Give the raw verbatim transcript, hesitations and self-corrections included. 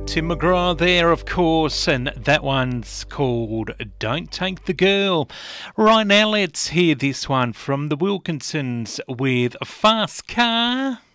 Tim McGraw there, of course, and that one's called Don't Take the Girl. Right now, let's hear this one from the Wilkinsons with Fast Car.